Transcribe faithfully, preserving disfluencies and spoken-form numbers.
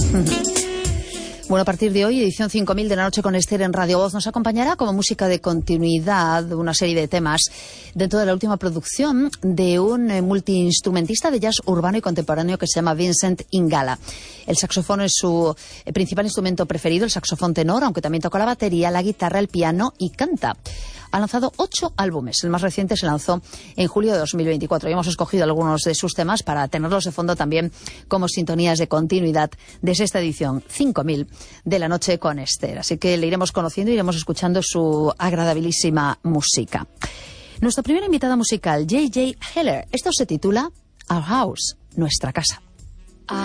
Bueno, a partir de hoy, edición cinco mil de La Noche con Esther en Radio Voz nos acompañará como música de continuidad una serie de temas dentro de la última producción de un eh, multiinstrumentista de jazz urbano y contemporáneo que se llama Vincent Ingala. El saxofón es su eh, principal instrumento preferido, el saxofón tenor, aunque también toca la batería, la guitarra, el piano y canta. Ha lanzado ocho álbumes. El más reciente se lanzó en julio de dos mil veinticuatro y hemos escogido algunos de sus temas para tenerlos de fondo también como sintonías de continuidad desde esta edición cinco mil de La Noche con Esther. Así que le iremos conociendo y iremos escuchando su agradabilísima música. Nuestra primera invitada musical, J J Heller. Esto se titula Our House, Nuestra Casa.